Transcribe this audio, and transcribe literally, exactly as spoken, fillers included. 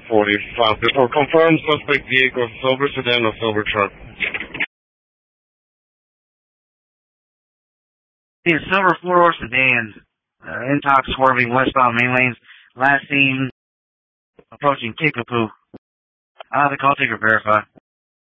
forty, file or confirm suspect vehicle, silver sedan or silver truck. The silver four-door sedan, uh, intox swerving westbound main lanes, last seen approaching Kickapoo. Uh, the call taker verify.